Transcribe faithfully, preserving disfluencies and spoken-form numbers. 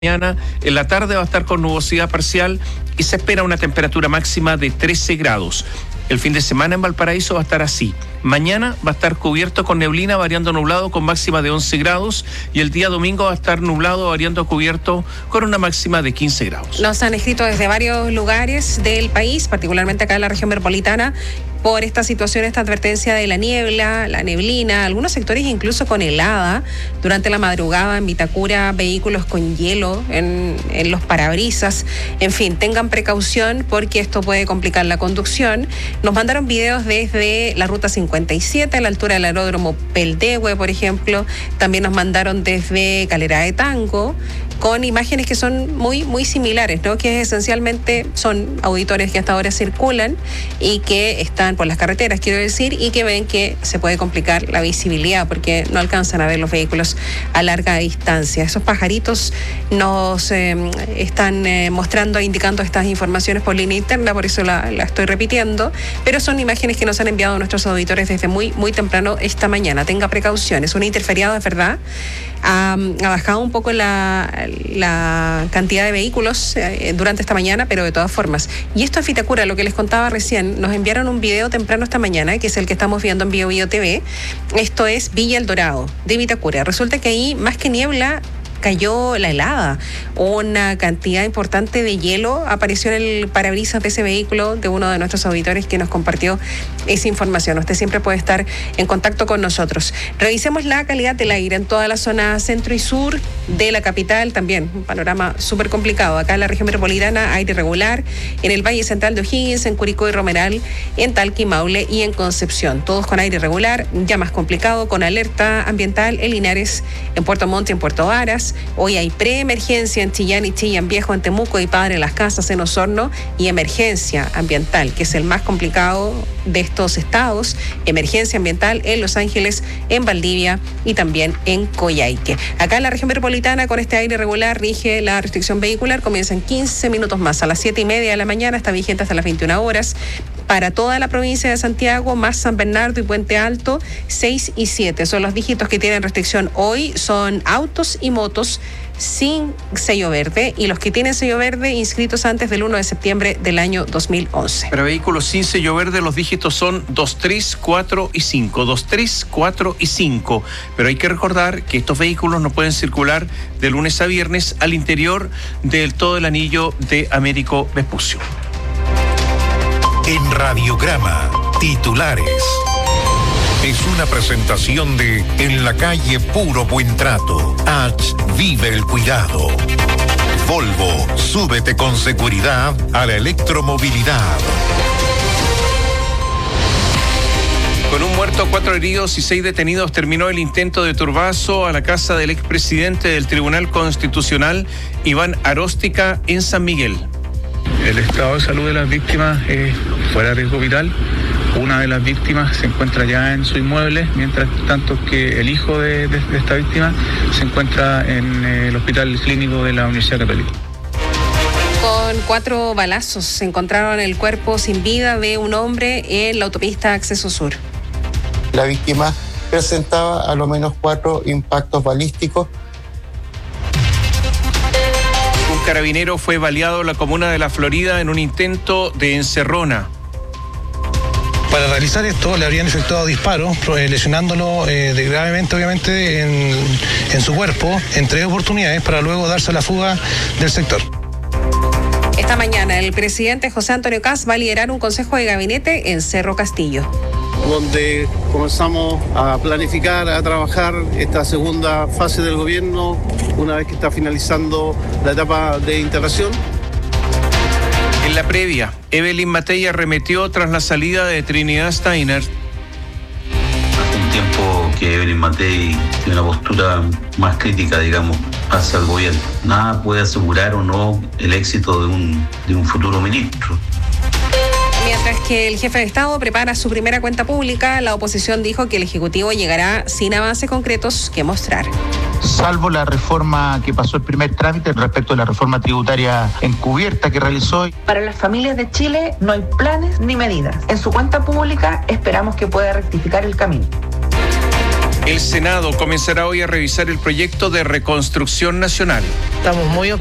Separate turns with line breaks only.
Mañana en la tarde va a estar con nubosidad parcial y se espera una temperatura máxima de trece grados. El fin de semana en Valparaíso va a estar así. Mañana va a estar cubierto con neblina, variando nublado con máxima de once grados, y el día domingo va a estar nublado, variando cubierto con una máxima de quince grados.
Nos han escrito desde varios lugares del país, particularmente acá en la región metropolitana, por esta situación, esta advertencia de la niebla, la neblina, algunos sectores incluso con helada. Durante la madrugada en Vitacura, vehículos con hielo en, en los parabrisas. En fin, tengan precaución porque esto puede complicar la conducción. Nos mandaron videos desde la ruta cincuenta y siete, a la altura del aeródromo Peldehue, por ejemplo. También nos mandaron desde Calera de Tango, con imágenes que son muy, muy similares, ¿no? Que esencialmente son auditores que hasta ahora circulan y que están por las carreteras, quiero decir, y que ven que se puede complicar la visibilidad porque no alcanzan a ver los vehículos a larga distancia. Esos pajaritos nos eh, están eh, mostrando e indicando estas informaciones por línea interna, por eso la, la estoy repitiendo, pero son imágenes que nos han enviado nuestros auditores desde muy, muy temprano esta mañana. Tenga precauciones. Una interferiada, es verdad, ha, ha bajado un poco la, la cantidad de vehículos eh, durante esta mañana, pero de todas formas. Y esto es Vitacura, lo que les contaba recién. Nos enviaron un video temprano esta mañana, que es el que estamos viendo en Bio Bio T V. Esto es Villa El Dorado, de Vitacura. Resulta que ahí, más que niebla, cayó la helada. Una cantidad importante de hielo apareció en el parabrisas de ese vehículo de uno de nuestros auditores que nos compartió esa información. Usted siempre puede estar en contacto con nosotros. Revisemos la calidad del aire en toda la zona centro y sur de la capital. También un panorama súper complicado. Acá en la región metropolitana, aire regular. En el Valle Central de O'Higgins, en Curicó y Romeral, en Talca y Maule y en Concepción. Todos con aire regular, ya más complicado, con alerta ambiental en Linares, en Puerto Montt y en Puerto Varas. Hoy hay preemergencia en Chillán y Chillán Viejo, en Temuco y Padre Las Casas, en Osorno, y emergencia ambiental, que es el más complicado de estos estados. Emergencia ambiental en Los Ángeles, en Valdivia y también en Coyhaique. Acá en la región metropolitana, con este aire regular, rige la restricción vehicular. Comienza en quince minutos más. A las siete y media de la mañana, está vigente hasta las veintiuna horas. Para toda la provincia de Santiago, más San Bernardo y Puente Alto, seis y siete. Son los dígitos que tienen restricción hoy. Son autos y motos sin sello verde, y los que tienen sello verde inscritos antes del uno de septiembre del año dos mil once.
Para vehículos sin sello verde, los dígitos son dos, tres, cuatro y cinco. dos, tres, cuatro y cinco. Pero hay que recordar que estos vehículos no pueden circular de lunes a viernes al interior del todo el anillo de Américo Vespucio.
En Radiograma, titulares. Es una presentación de En la calle Puro Buen Trato. H. Vive el cuidado. Volvo, súbete con seguridad a la electromovilidad.
Con un muerto, cuatro heridos y seis detenidos, terminó el intento de turbazo a la casa del expresidente del Tribunal Constitucional, Iván Aróstica, en San Miguel.
El estado de salud de las víctimas es fuera de riesgo vital. Una de las víctimas se encuentra ya en su inmueble, mientras tanto que el hijo de, de, de esta víctima se encuentra en el Hospital Clínico de la Universidad Católica.
Con cuatro balazos se encontraron el cuerpo sin vida de un hombre en la autopista Acceso Sur.
La víctima presentaba a lo menos cuatro impactos balísticos.
Un carabinero fue baleado en la comuna de La Florida en un intento de encerrona.
Para realizar esto le habrían efectuado disparos, lesionándolo eh, de gravemente, obviamente, en, en su cuerpo, en tres oportunidades, para luego darse a la fuga del sector.
Esta mañana el presidente José Antonio Kast va a liderar un consejo de gabinete en Cerro Castillo,
donde comenzamos a planificar, a trabajar esta segunda fase del gobierno, una vez que está finalizando la etapa de integración.
En la previa, Evelyn Matei arremetió tras la salida de Trinidad Steiner.
Hace un tiempo que Evelyn Matei tiene una postura más crítica, digamos, hacia el gobierno. Nada puede asegurar o no el éxito de un, de un futuro ministro.
Mientras que el jefe de Estado prepara su primera cuenta pública, la oposición dijo que el Ejecutivo llegará sin avances concretos que mostrar.
Salvo la reforma que pasó el primer trámite respecto a la reforma tributaria encubierta que realizó.
Para las familias de Chile no hay planes ni medidas. En su cuenta pública esperamos que pueda rectificar el camino.
El Senado comenzará hoy a revisar el proyecto de reconstrucción nacional.
Estamos muy